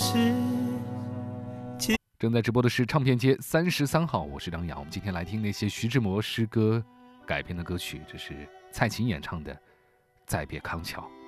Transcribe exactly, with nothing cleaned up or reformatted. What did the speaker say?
事。 正在直播的是唱片街三十三号，我是梁阳。我们今天来听那些徐志摩诗歌改编的歌曲，这是蔡琴演唱的《再别康桥》。